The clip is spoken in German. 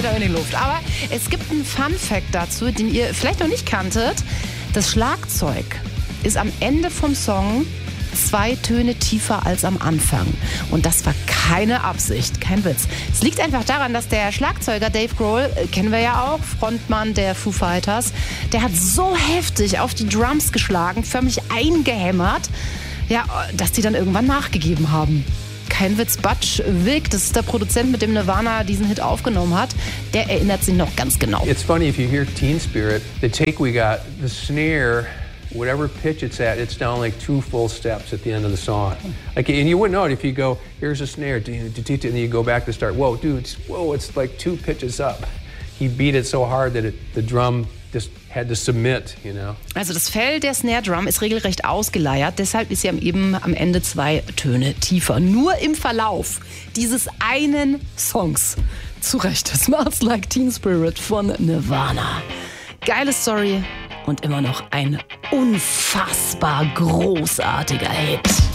Finger in die Luft. Aber es gibt einen Fun-Fact dazu, den ihr vielleicht noch nicht kanntet. Das Schlagzeug ist am Ende vom Song 2 Töne tiefer als am Anfang. Und das war keine Absicht, kein Witz. Es liegt einfach daran, dass der Schlagzeuger Dave Grohl, kennen wir ja auch, Frontmann der Foo Fighters, der hat so heftig auf die Drums geschlagen, förmlich eingehämmert, ja, dass die dann irgendwann nachgegeben haben. Kein Witz, Butch Vig, das ist der Produzent, mit dem Nirvana diesen Hit aufgenommen hat, der erinnert sich noch ganz genau. It's funny, if you hear Teen Spirit, the take we got, the snare, whatever pitch it's at, it's down like 2 full steps at the end of the song. Like, and you wouldn't know it if you go, here's a snare, and then you go back to start, whoa, dude, it's like 2 pitches up. He beat it so hard that the drum just had to submit, you know. Also das Fell der Snare Drum ist regelrecht ausgeleiert, deshalb ist sie eben am Ende 2 Töne tiefer. Nur im Verlauf dieses einen Songs. Zu Recht, Smells Like Teen Spirit von Nirvana. Geile Story und immer noch ein unfassbar großartiger Hit.